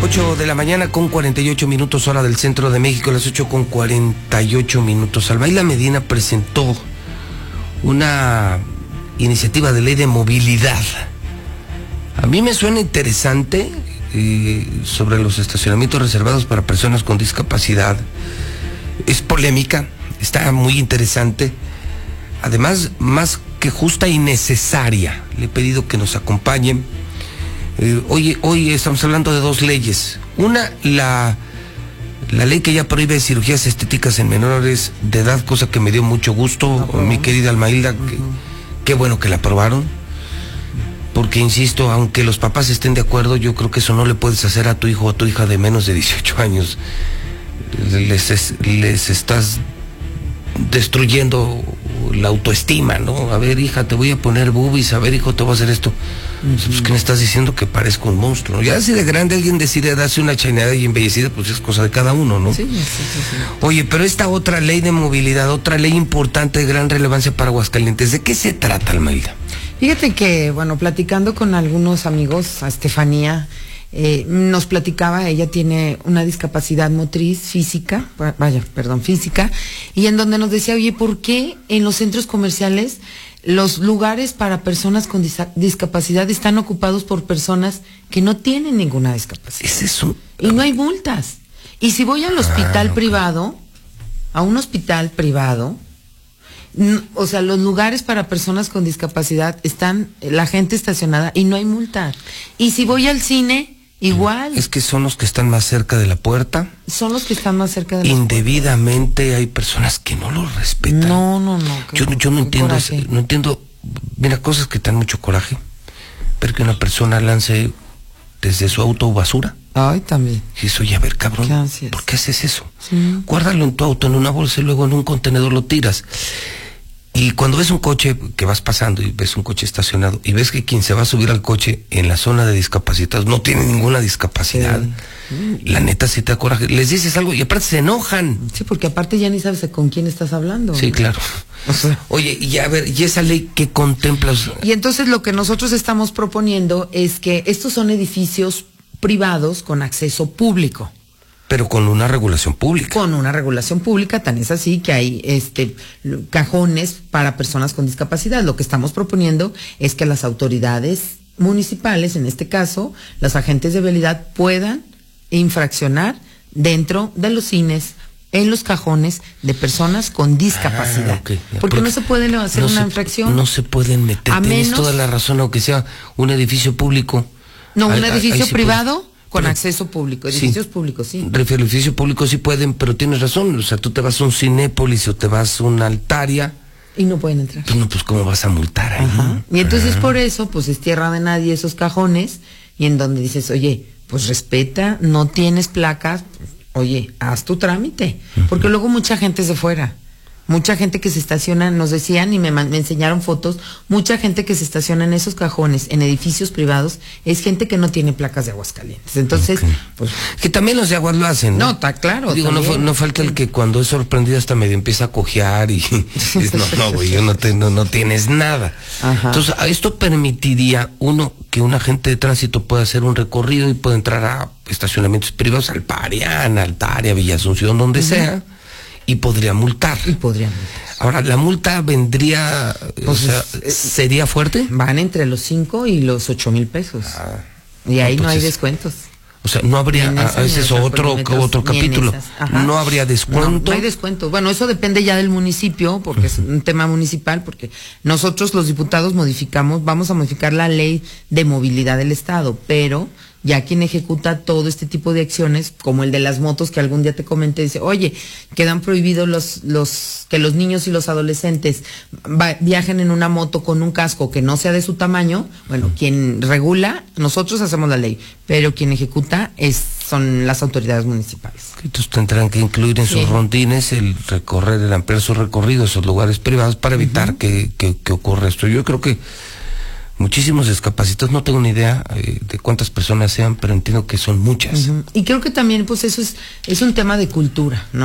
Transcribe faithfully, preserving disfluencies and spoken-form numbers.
ocho de la mañana con cuarenta y ocho minutos, hora del centro de México, las ocho con cuarenta y ocho minutos. Albaida Medina presentó una iniciativa de ley de movilidad. A mí me suena interesante eh, sobre los estacionamientos reservados para personas con discapacidad. Es polémica, está muy interesante. Además, más que justa y necesaria. Le he pedido que nos acompañen. Eh, hoy, hoy estamos hablando de dos leyes. Una, la, la ley que ya prohíbe cirugías estéticas en menores de edad, cosa que me dio mucho gusto, no, mi querida Almailda, uh-huh. que, qué bueno que la aprobaron, porque insisto, aunque los papás estén de acuerdo, yo creo que eso no le puedes hacer a tu hijo o a tu hija de menos de dieciocho años. Les, es, les estás destruyendo la autoestima, ¿no? A ver, hija, te voy a poner boobies, a ver, hijo, te voy a hacer esto. Uh-huh. Pues, ¿qué me estás diciendo? Que parezco un monstruo, ¿no? Ya si de grande alguien decide darse una chaneada y embellecida, pues es cosa de cada uno, ¿no? Sí, sí, sí, sí. Oye, pero esta otra ley de movilidad, otra ley importante de gran relevancia para Aguascalientes, ¿de qué se trata, Almailda? Fíjate que, bueno, platicando con algunos amigos, a Estefanía, Eh, nos platicaba, ella tiene una discapacidad motriz física, vaya, perdón, física, y en donde nos decía, oye, ¿por qué en los centros comerciales los lugares para personas con dis- discapacidad están ocupados por personas que no tienen ninguna discapacidad? ¿Es eso? Y no hay multas. Y si voy al hospital ah, okay. privado, a un hospital privado, n- o sea, los lugares para personas con discapacidad están, la gente estacionada y no hay multa. Y si voy al cine, igual. Es que son los que están más cerca de la puerta. Son los que están más cerca de la Indebidamente puerta. Hay personas que no lo respetan. No, no, no. Yo, yo no entiendo, ese, no entiendo, mira, cosas que te dan mucho coraje. Ver que una persona lance desde su auto basura. Ay, también. Y eso, oye, a ver, cabrón, ¿Qué ¿por qué haces eso? Sí. Guárdalo en tu auto, en una bolsa y luego en un contenedor lo tiras. Y cuando ves un coche que vas pasando y ves un coche estacionado y ves que quien se va a subir al coche en la zona de discapacitados no tiene ninguna discapacidad, sí. la neta sí te da coraje. Les dices algo y aparte se enojan. Sí, porque aparte ya ni sabes con quién estás hablando. Sí, ¿no? claro. O sea, oye, y a ver, ¿y esa ley qué contemplas? Y entonces lo que nosotros estamos proponiendo es que estos son edificios privados con acceso público. Pero con una regulación pública. Con una regulación pública, tan es así que hay este cajones para personas con discapacidad. Lo que estamos proponiendo es que las autoridades municipales, en este caso, los agentes de vialidad, puedan infraccionar dentro de los cines, en los cajones de personas con discapacidad. Ah, okay. Porque, Porque no se puede hacer no una se, infracción. No se pueden meter, a tienes menos, toda la razón, aunque sea un edificio público. No, ahí, un edificio ahí sí privado. Puede. Con pero, acceso público, edificios sí, públicos, sí. Edificios públicos sí pueden, pero tienes razón, o sea, tú te vas a un Cinépolis o te vas a una Altaria. Y no pueden entrar. Pues no, pues ¿cómo vas a multar ahí? Ajá. Y entonces Ajá. por eso, pues es tierra de nadie esos cajones, y en donde dices, oye, pues respeta, no tienes placas, oye, haz tu trámite. Uh-huh. Porque luego mucha gente es de fuera. Mucha gente que se estaciona, nos decían y me, me enseñaron fotos, mucha gente que se estaciona en esos cajones, en edificios privados, es gente que no tiene placas de Aguascalientes. Entonces, okay. pues... Que también los de Aguas lo hacen, ¿no? No, está claro. Digo, no, no falta el que cuando es sorprendido hasta medio empieza a cojear y... es, no, no, güey, yo no, te, no, no tienes nada. Ajá. Entonces, esto permitiría, uno, que un agente de tránsito pueda hacer un recorrido y pueda entrar a estacionamientos privados, al Parián, Altaria, Villa Asunción, donde uh-huh. sea, y podría multar. Y podría multar. Ahora, ¿la multa vendría, pues, o sea, es, sería fuerte? Van entre los cinco y los ocho mil pesos. Ah, y ahí entonces, no hay descuentos. O sea, no habría, a ese es otro, otro capítulo. No habría descuento. No, no hay descuento. Bueno, eso depende ya del municipio, porque uh-huh. es un tema municipal, porque nosotros los diputados modificamos, vamos a modificar la ley de movilidad del Estado, pero ya quien ejecuta todo este tipo de acciones, como el de las motos que algún día te comenté, dice, oye, quedan prohibidos los, los, que los niños y los adolescentes va, viajen en una moto con un casco que no sea de su tamaño. Bueno, quien regula, nosotros hacemos la ley, pero quien ejecuta es, son las autoridades municipales. Entonces tendrán que incluir en sus sí. rondines el recorrer, el ampliar su recorrido, esos lugares privados para evitar uh-huh. que, que, que ocurra esto. Yo creo que muchísimos discapacitados, no tengo ni idea eh, de cuántas personas sean, pero entiendo que son muchas. Uh-huh. Y creo que también, pues eso es, es un tema de cultura, ¿no?